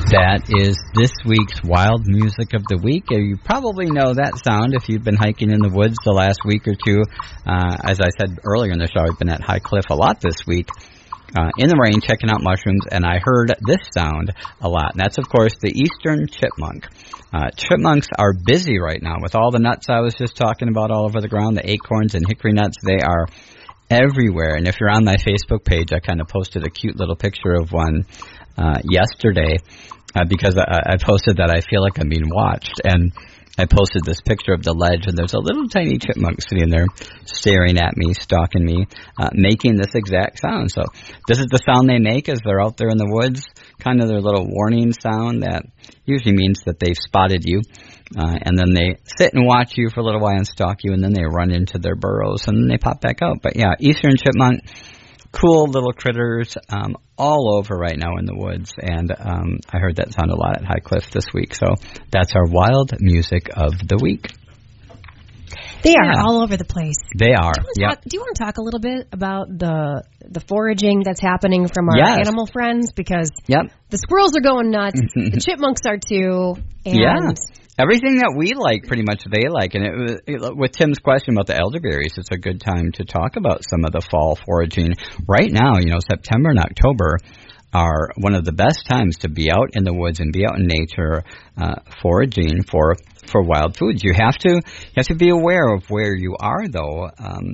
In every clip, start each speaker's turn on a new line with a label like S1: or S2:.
S1: That is this week's Wild Music of the Week. You probably know that sound if you've been hiking in the woods the last week or two. As I said earlier in the show, I've been at High Cliff a lot this week. In the rain, checking out mushrooms, and I heard this sound a lot. And that's, of course, the eastern chipmunk. Chipmunks are busy right now with all the nuts I was just talking about all over the ground, the acorns and hickory nuts. They are everywhere. And if you're on my Facebook page, I kind of posted a cute little picture of one yesterday because I posted that I feel like I'm being watched. And I posted this picture of the ledge, and there's a little tiny chipmunk sitting there staring at me, stalking me, making this exact sound. So this is the sound they make as they're out there in the woods, kind of their little warning sound that usually means that they've spotted you. And then they sit and watch you for a little while and stalk you, and then they run into their burrows, and then they pop back out. But yeah, eastern chipmunk, cool little critters all over right now in the woods, and I heard that sound a lot at High Cliff this week. So that's our wild music of the week.
S2: They are all over the place.
S1: They are.
S2: Do you want to talk a little bit about the foraging that's happening from our animal friends? Because the squirrels are going nuts, the chipmunks are too, and
S1: everything that we like, pretty much they like. And with Tim's question about the elderberries, it's a good time to talk about some of the fall foraging. Right now, September and October are one of the best times to be out in the woods and be out in nature foraging for wild foods. You have to be aware of where you are, though,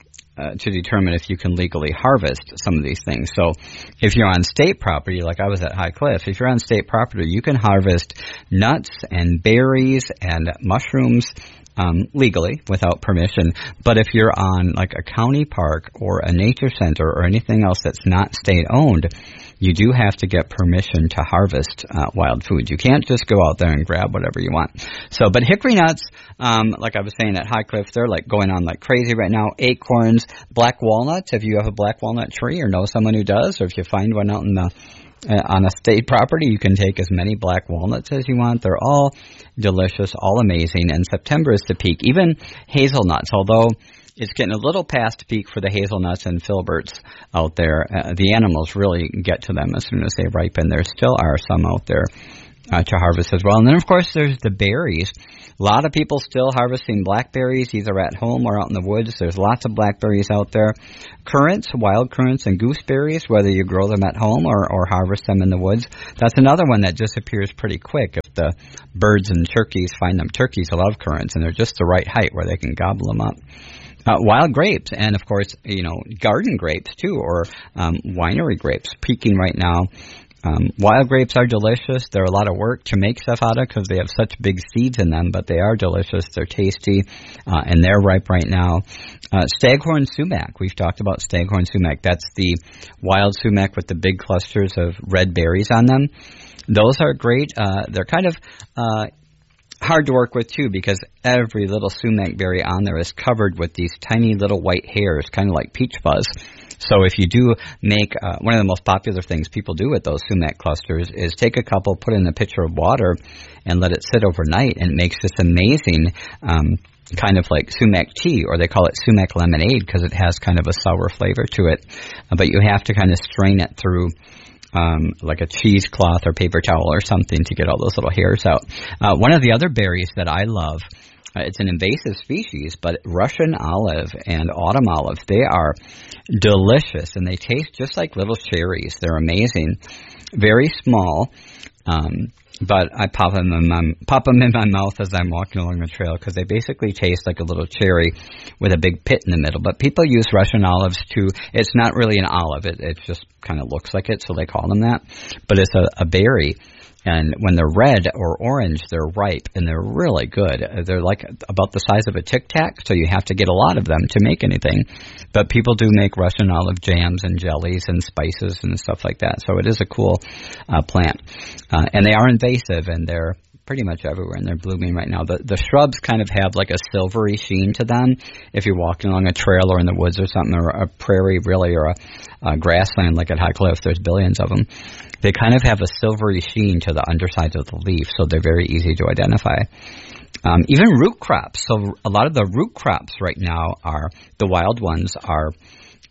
S1: to determine if you can legally harvest some of these things. So if you're on state property, like I was at High Cliff, if you're on state property, you can harvest nuts and berries and mushrooms legally without permission. But if you're on like a county park or a nature center or anything else that's not state owned, you do have to get permission to harvest wild food. You can't just go out there and grab whatever you want. So, but hickory nuts, like I was saying at High Cliff, they're like going on like crazy right now. Acorns, black walnuts. If you have a black walnut tree or know someone who does, or if you find one out in the on a state property, you can take as many black walnuts as you want. They're all delicious, all amazing. And September is the peak. Even hazelnuts, although it's getting a little past peak for the hazelnuts and filberts out there. The animals really get to them as soon as they ripen. There still are some out there to harvest as well. And then, of course, there's the berries. A lot of people still harvesting blackberries, either at home or out in the woods. There's lots of blackberries out there. Currants, wild currants, and gooseberries, whether you grow them at home or harvest them in the woods. That's another one that disappears pretty quick if the birds and turkeys find them. Turkeys love currants, and they're just the right height where they can gobble them up. Wild grapes, and of course, garden grapes too, or winery grapes peaking right now. Wild grapes are delicious. They're a lot of work to make stuff out of because they have such big seeds in them, but they are delicious. They're tasty, and they're ripe right now. Staghorn sumac. We've talked about staghorn sumac. That's the wild sumac with the big clusters of red berries on them. Those are great. They're kind of hard to work with, too, because every little sumac berry on there is covered with these tiny little white hairs, kind of like peach fuzz. So if you do make, one of the most popular things people do with those sumac clusters is take a couple, put in a pitcher of water, and let it sit overnight, and it makes this amazing kind of like sumac tea, or they call it sumac lemonade because it has kind of a sour flavor to it. But you have to kind of strain it through like a cheesecloth or paper towel or something to get all those little hairs out. One of the other berries that I love, it's an invasive species, but Russian olive and autumn olive, they are delicious, and they taste just like little cherries. They're amazing. Very small, but I pop them in my mouth as I'm walking along the trail because they basically taste like a little cherry with a big pit in the middle. But people use Russian olives too. It's not really an olive. It just kind of looks like it, so they call them that. But it's a berry. And when they're red or orange, they're ripe, and they're really good. They're like about the size of a Tic Tac, so you have to get a lot of them to make anything. But people do make Russian olive jams and jellies and spices and stuff like that. So it is a cool plant. And they are invasive, and they're pretty much everywhere, and they're blooming right now. The shrubs kind of have like a silvery sheen to them. If you're walking along a trail or in the woods or something, or a prairie really, or a grassland like at High Cliff, there's billions of them. They kind of have a silvery sheen to the undersides of the leaf, so they're very easy to identify. Even root crops. So a lot of the root crops right now are, the wild ones are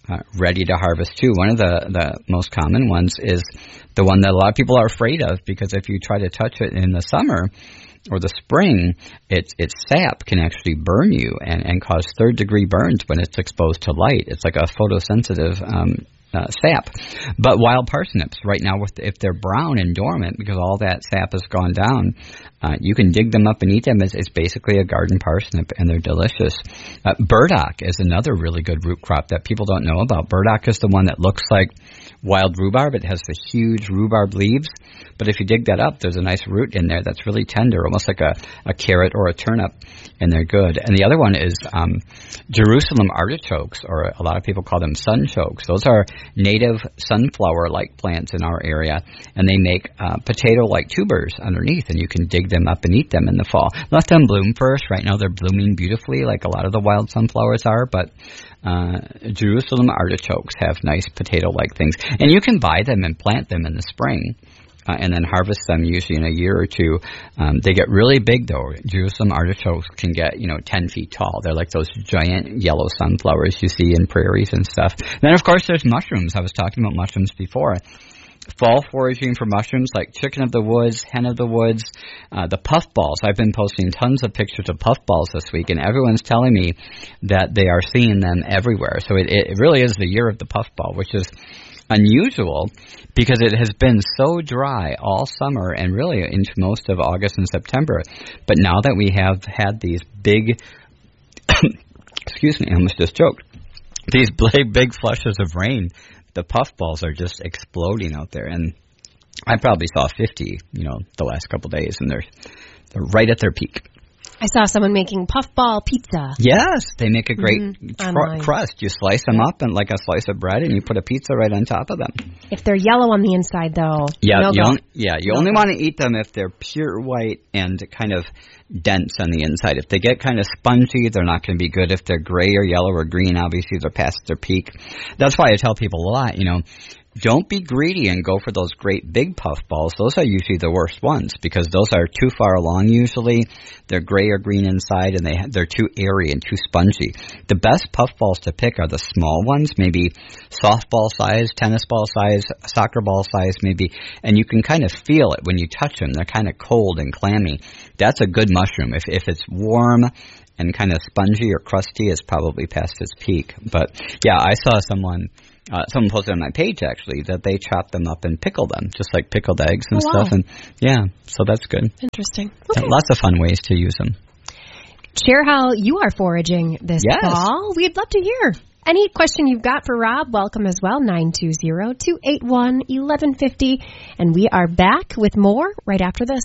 S1: ready to harvest too. One of the most common ones is the one that a lot of people are afraid of, because if you try to touch it in the summer or the spring, its sap can actually burn you and cause third-degree burns when it's exposed to light. It's like a photosensitive sap. But wild parsnips, right now, if they're brown and dormant because all that sap has gone down, you can dig them up and eat them. It's basically a garden parsnip, and they're delicious. Burdock is another really good root crop that people don't know about. Burdock is the one that looks like wild rhubarb. It has the huge rhubarb leaves, but if you dig that up, there's a nice root in there that's really tender, almost like a carrot or a turnip, and they're good. And the other one is Jerusalem artichokes, or a lot of people call them sunchokes. Those are native sunflower-like plants in our area, and they make potato-like tubers underneath, and you can dig them up and eat them in the fall. Let them bloom first. Right now they're blooming beautifully like a lot of the wild sunflowers are, but Jerusalem artichokes have nice potato-like things. And you can buy them and plant them in the spring and then harvest them usually in a year or two. They get really big, though. Jerusalem artichokes can get, 10 feet tall. They're like those giant yellow sunflowers you see in prairies and stuff. And then, of course, there's mushrooms. I was talking about mushrooms before. Fall foraging for mushrooms like chicken of the woods, hen of the woods, the puffballs. I've been posting tons of pictures of puffballs this week, and everyone's telling me that they are seeing them everywhere. So it really is the year of the puffball, which is unusual because it has been so dry all summer and really into most of August and September. But now that we have had these big, excuse me, I almost just choked, these big flushes of rain, the puffballs are just exploding out there. And I probably saw 50, the last couple of days, and they're right at their peak.
S2: I saw someone making puffball pizza.
S1: Yes, they make a great crust. You slice them up and like a slice of bread, and you put a pizza right on top of them.
S2: If they're yellow on the inside, though,
S1: you only want to eat them if they're pure white and kind of dense on the inside. If they get kind of spongy, they're not going to be good. If they're gray or yellow or green, obviously they're past their peak. That's why I tell people a lot, don't be greedy and go for those great big puffballs. Those are usually the worst ones because those are too far along usually. They're gray or green inside, and they're too airy and too spongy. The best puffballs to pick are the small ones, maybe softball size, tennis ball size, soccer ball size maybe, and you can kind of feel it when you touch them. They're kind of cold and clammy. That's a good mushroom. If it's warm and kind of spongy or crusty, it's probably past its peak. But yeah, I saw someone posted on my page actually that they chop them up and pickle them, just like pickled eggs and stuff. And yeah, so that's good.
S2: Interesting. Okay.
S1: Lots of fun ways to use them.
S2: Share how you are foraging this fall. We'd love to hear. Any question you've got for Rob, welcome as well, 920-281-1150. And we are back with more right after this.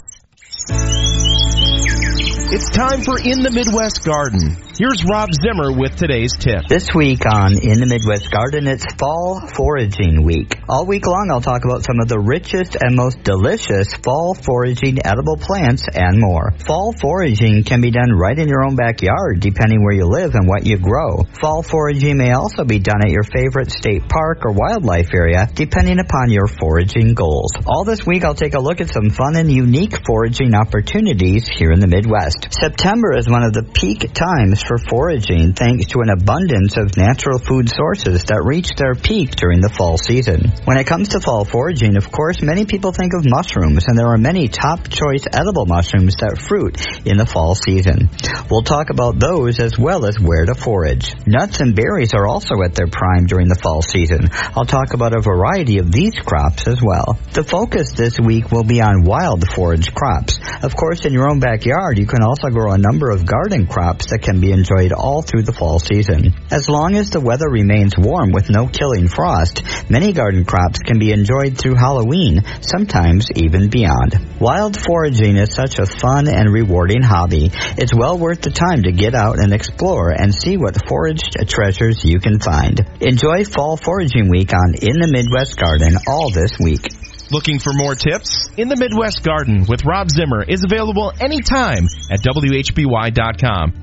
S3: It's time for In the Midwest Garden. Here's Rob Zimmer with today's tip.
S4: This week on In the Midwest Garden, it's Fall Foraging Week. All week long, I'll talk about some of the richest and most delicious fall foraging edible plants and more. Fall foraging can be done right in your own backyard, depending where you live and what you grow. Fall foraging may also be done at your favorite state park or wildlife area, depending upon your foraging goals. All this week, I'll take a look at some fun and unique foraging opportunities here in the Midwest. September is one of the peak times for foraging thanks to an abundance of natural food sources that reach their peak during the fall season. When it comes to fall foraging, of course, many people think of mushrooms, and there are many top choice edible mushrooms that fruit in the fall season. We'll talk about those as well as where to forage. Nuts and berries are also at their prime during the fall season. I'll talk about a variety of these crops as well. The focus this week will be on wild forage crops. Of course, in your own backyard, you can also grow a number of garden crops that can be enjoyed all through the fall season. As long as the weather remains warm with no killing frost, many garden crops can be enjoyed through Halloween, sometimes even beyond. Wild foraging is such a fun and rewarding hobby. It's well worth the time to get out and explore and see what foraged treasures you can find. Enjoy Fall Foraging Week on In the Midwest Garden all this week.
S3: Looking for more tips? In the Midwest Garden with Rob Zimmer is available anytime at WHBY.com.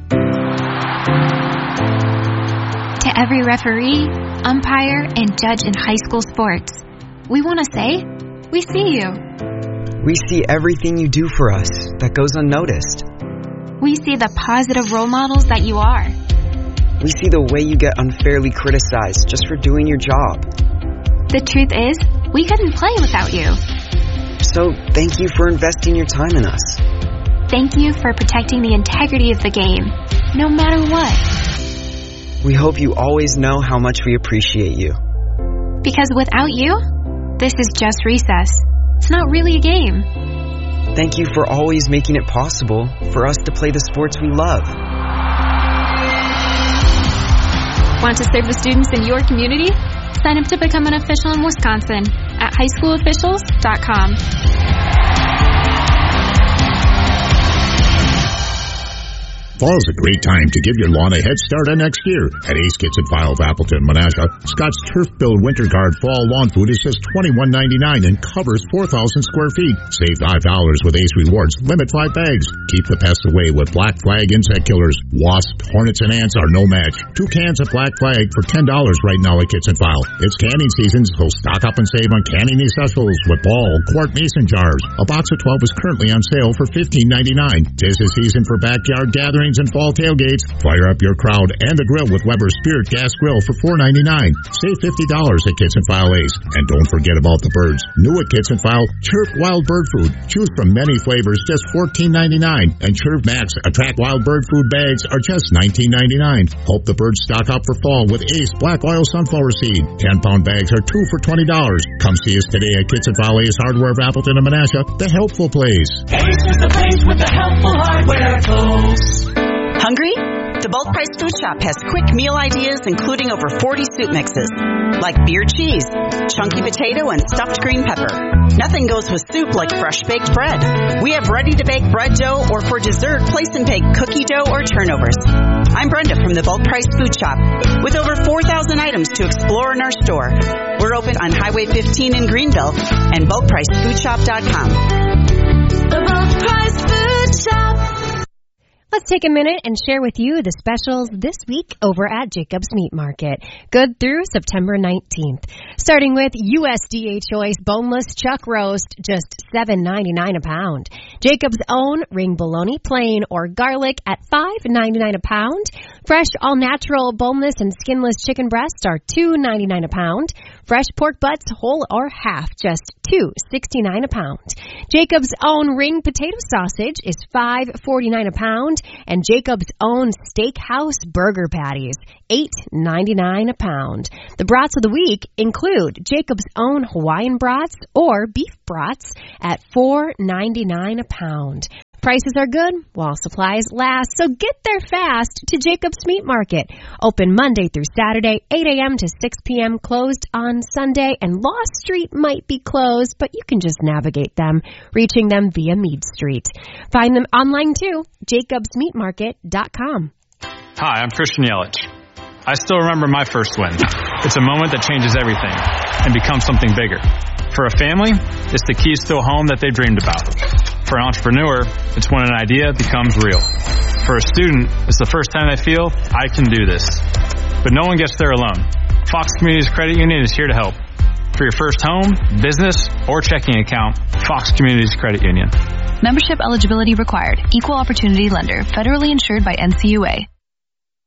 S5: To every referee, umpire, and judge in high school sports, we want to say, we see you.
S6: We see everything you do for us that goes unnoticed.
S5: We see the positive role models that you are.
S6: We see the way you get unfairly criticized just for doing your job.
S5: The truth is, we couldn't play without you.
S6: So, thank you for investing your time in us.
S5: Thank you for protecting the integrity of the game, no matter what.
S6: We hope you always know how much we appreciate you.
S5: Because without you, this is just recess. It's not really a game.
S6: Thank you for always making it possible for us to play the sports we love.
S5: Want to serve the students in your community? Sign up to become an official in Wisconsin at highschoolofficials.com.
S7: Fall's a great time to give your lawn a head start on next year. At Ace Kitchen File of Appleton, Menasha, Scott's Turf Build Winter Guard Fall Lawn Food is just $21.99 and covers 4,000 square feet. Save $5 with Ace Rewards. Limit 5 bags. Keep the pests away with Black Flag insect killers. Wasps, hornets, and ants are no match. 2 cans of Black Flag for $10 right now at Kitchen File. It's canning season, so stock up and save on canning essentials with ball, quart mason jars. A box of 12 is currently on sale for $15.99. 'Tis the season for backyard gatherings and fall tailgates. Fire up your crowd and the grill with Weber Spirit Gas Grill for $4.99. Save $50 at Kitchen File Ace. And don't forget about the birds. New at Kitchen File, Chirp Wild Bird Food. Choose from many flavors, just $14.99. And Chirp Max Attract Wild Bird Food bags are just $19.99. Hope the birds stock up for fall with Ace Black Oil Sunflower Seed. 10-pound bags are 2 for $20. Come see us today at Kitchen File Ace Hardware of Appleton and Menasha, the helpful place.
S8: Ace is the place with the helpful hardware tools.
S9: Hungry? The Bulk Price Food Shop has quick meal ideas including over 40 soup mixes, like beer cheese, chunky potato, and stuffed green pepper. Nothing goes with soup like fresh baked bread. We have ready-to-bake bread dough, or for dessert, place and bake cookie dough or turnovers. I'm Brenda from the Bulk Price Food Shop, with over 4,000 items to explore in our store. We're open on Highway 15 in Greenville and BulkPriceFoodShop.com.
S8: The Bulk Price Food Shop.
S2: Let's take a minute and share with you the specials this week over at Jacob's Meat Market. Good through September 19th. Starting with USDA Choice Boneless Chuck Roast, just $7.99 a pound. Jacob's Own Ring Bologna, plain or garlic at $5.99 a pound. Fresh all-natural boneless and skinless chicken breasts are $2.99 a pound. Fresh pork butts, whole or half, just $2.69 a pound. Jacob's Own Ring Potato Sausage is $5.49 a pound. And Jacob's Own Steakhouse Burger Patties, $8.99 a pound. The brats of the week include Jacob's Own Hawaiian brats or beef brats at $4.99 a pound. Prices are good while supplies last, so get there fast to Jacob's Meat Market. Open Monday through Saturday, 8 a.m. to 6 p.m., closed on Sunday, and Law Street might be closed, but you can just navigate them, reaching them via Mead Street. Find them online too, jacobsmeatmarket.com.
S10: Hi, I'm Christian Yelich. I still remember my first win. It's a moment that changes everything and becomes something bigger. For a family, it's the keys to a home that they dreamed about. For an entrepreneur, it's when an idea becomes real. For a student, it's the first time they feel, I can do this. But no one gets there alone. Fox Communities Credit Union is here to help. For your first home, business, or checking account, Fox Communities Credit Union.
S11: Membership eligibility required. Equal opportunity lender. Federally insured by NCUA.